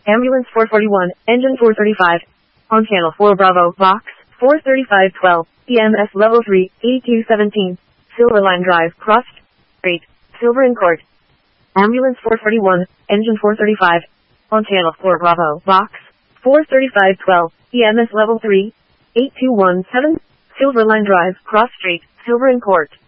Ambulance 441, engine 435. On channel 4 Bravo, box 43512, EMS level 3, 8217. Silver Line Drive, cross street, Silver in Court. Ambulance 441, engine 435. On channel 4 Bravo, box 43512, EMS level 3, 8217. Silver Line Drive, cross street, Silver in Court.